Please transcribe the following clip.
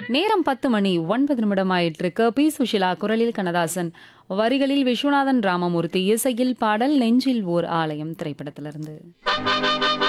நேரம் 10 மணி 9 நிமிடம் ஆயிட்டிருக்கு. பி. சுஷிலா குரலில் கண்ணதாசன், வரிகளில் விஸ்வநாதன் ராமமூர்த்தி, இசையில் பாடல் நெஞ்சில் ஓர் ஆலயம் திரைப்படத்திலிருந்து.